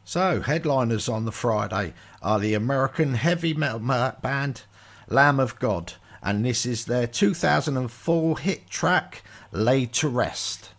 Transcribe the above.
So, headliners on the Friday are the American heavy metal band Lamb of God, and this is their 2004 hit track, Laid to Rest.